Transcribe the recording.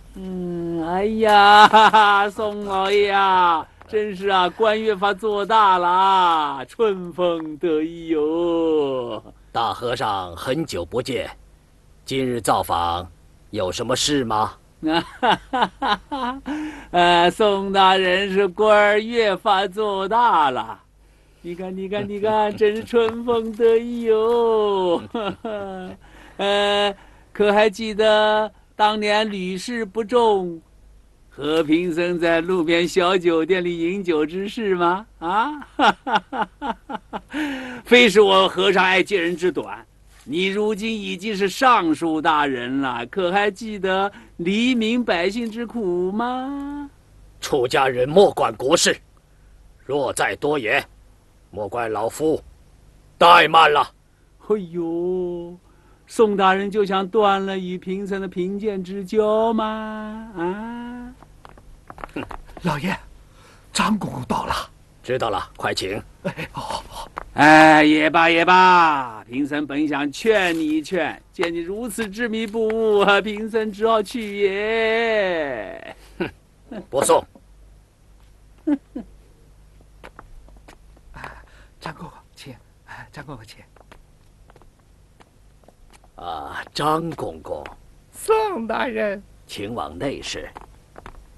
哎呀，宋老爷啊，真是啊，官越发做大了啊，春风得意哟。 大和尚很久不见，今日造访，有什么事吗？ 宋大人是官儿越发做大了。你看，你看，你看，真是春风得意哟。可还记得当年屡试不中，和平僧在路边小酒店里饮酒之事吗？啊，非是我和尚爱借人之短。你如今已经是尚书大人了，可还记得黎民百姓之苦吗？ 出家人莫管国事，若再多言，莫怪老夫怠慢了。 哎呦，宋大人就想断了与贫僧的贫贱之交吗？啊！ 老爷，张公公到了。 知道了，快请。 好。 哎，也罢也罢，贫僧本想劝你一劝，见你如此执迷不悟，贫僧只好去也。 不送。 张公公，请。张公公，请。 张公公， 宋大人， 请往内室。